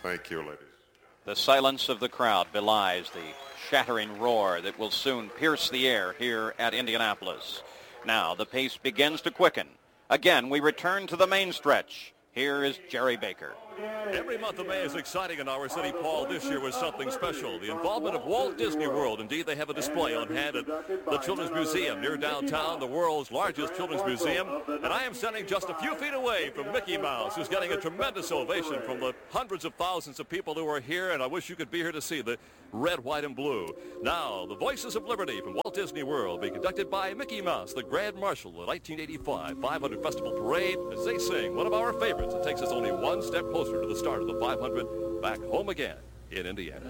Thank you, ladies. The silence of the crowd belies the shattering roar that will soon pierce the air here at Indianapolis. Now the pace begins to quicken. Again, we return to the main stretch. Here is Jerry Baker. Every month of May is exciting in our city, Paul. This year was something special. The involvement of Walt Disney World. Indeed, they have a display on hand at the Children's Museum near downtown, the world's largest children's museum. And I am standing just a few feet away from Mickey Mouse, who's getting a tremendous ovation from the hundreds of thousands of people who are here. And I wish you could be here to see the red, white, and blue. Now, the Voices of Liberty from Walt Disney World being conducted by Mickey Mouse, the Grand Marshal of the 1985 500 Festival Parade, as they sing one of our favorites. It takes us only one step closer to the start of the 500 back home again in Indiana.